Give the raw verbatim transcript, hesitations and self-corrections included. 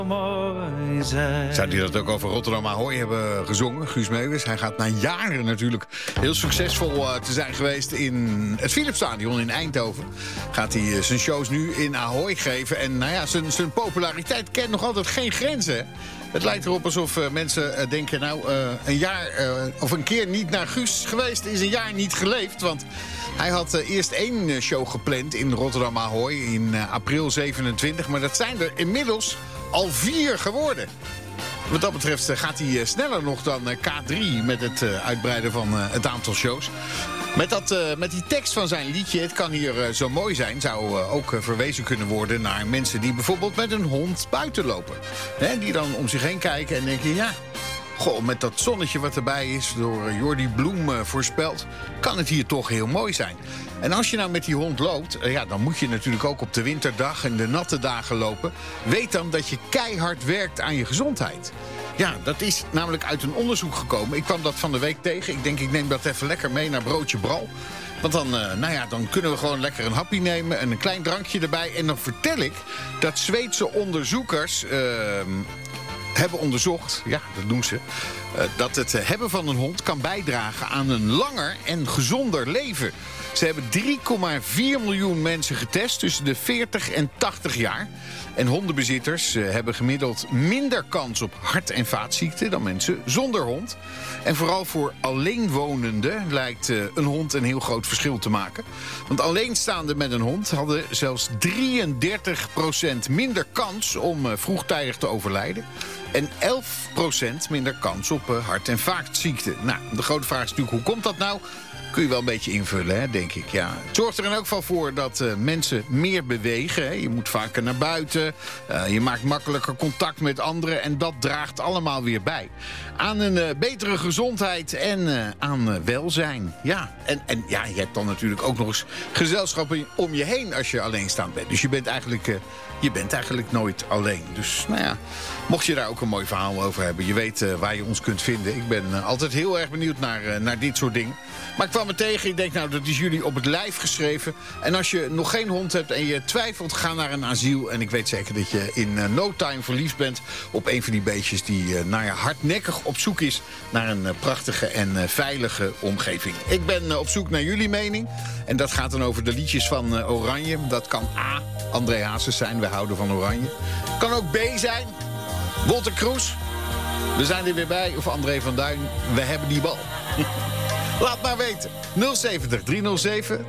mooi zijn. Zou hij dat ook over Rotterdam Ahoy hebben gezongen, Guus Meeuwis? Hij gaat na jaren natuurlijk heel succesvol uh, te zijn geweest in het Philipsstadion in Eindhoven. Gaat hij uh, zijn shows nu in Ahoy geven. En nou ja, zijn, zijn populariteit kent nog altijd geen grenzen, hè? Het lijkt erop alsof uh, mensen uh, denken, nou, uh, een jaar uh, of een keer niet naar Guus geweest is een jaar niet geleefd. Want hij had uh, eerst één uh, show gepland in Rotterdam Ahoy in uh, april zevenentwintig. Maar dat zijn er inmiddels al vier geworden. Wat dat betreft uh, gaat hij uh, sneller nog dan uh, K drie met het uh, uitbreiden van uh, het aantal shows. Met, dat, uh, met die tekst van zijn liedje, het kan hier uh, zo mooi zijn, zou uh, ook uh, verwezen kunnen worden naar mensen die bijvoorbeeld met een hond buiten lopen. Hè, die dan om zich heen kijken en denken, ja, goh, met dat zonnetje wat erbij is, door uh, Jordi Bloem uh, voorspeld, kan het hier toch heel mooi zijn. En als je nou met die hond loopt, uh, ja, dan moet je natuurlijk ook op de winterdag en de natte dagen lopen. Weet dan dat je keihard werkt aan je gezondheid. Ja, dat is namelijk uit een onderzoek gekomen. Ik kwam dat van de week tegen. Ik denk, ik neem dat even lekker mee naar Broodje Bral. Want dan, uh, nou ja, dan kunnen we gewoon lekker een happy nemen en een klein drankje erbij. En dan vertel ik dat Zweedse onderzoekers uh, hebben onderzocht, ja, dat doen ze, uh, dat het hebben van een hond kan bijdragen aan een langer en gezonder leven. Ze hebben drie komma vier miljoen mensen getest tussen de veertig en tachtig jaar. En hondenbezitters uh, hebben gemiddeld minder kans op hart- en vaatziekten dan mensen zonder hond. En vooral voor alleenwonenden lijkt uh, een hond een heel groot verschil te maken. Want alleenstaanden met een hond hadden zelfs drieëndertig procent minder kans om uh, vroegtijdig te overlijden. En elf procent minder kans op uh, hart- en vaatziekten. Nou, de grote vraag is natuurlijk, hoe komt dat nou? Kun je wel een beetje invullen, hè, denk ik. Ja. Het zorgt er in elk geval voor dat uh, mensen meer bewegen. Hè. Je moet vaker naar buiten. Uh, je maakt makkelijker contact met anderen. En dat draagt allemaal weer bij aan een uh, betere gezondheid en uh, aan uh, welzijn. Ja. En, en ja, je hebt dan natuurlijk ook nog eens gezelschap om je heen als je alleenstaand bent. Dus je bent eigenlijk, uh, je bent eigenlijk nooit alleen. Dus nou ja, mocht je daar ook een mooi verhaal over hebben, je weet uh, waar je ons kunt vinden. Ik ben uh, altijd heel erg benieuwd naar, uh, naar dit soort dingen. Maar ik kwam me tegen, ik denk, nou, dat is jullie op het lijf geschreven. En als je nog geen hond hebt en je twijfelt, ga naar een asiel. En ik weet zeker dat je in uh, no time verliefd bent op een van die beestjes die uh, nou ja, hardnekkig op zoek is naar een uh, prachtige en uh, veilige omgeving. Ik ben uh, op zoek naar jullie mening. En dat gaat dan over de liedjes van uh, Oranje. Dat kan A, André Hazes zijn, we houden van Oranje. Kan ook B zijn, Wolter Kroes. We zijn er weer bij. Of André van Duin, we hebben die bal. Laat maar weten. nul zeventig, driehonderdzeven,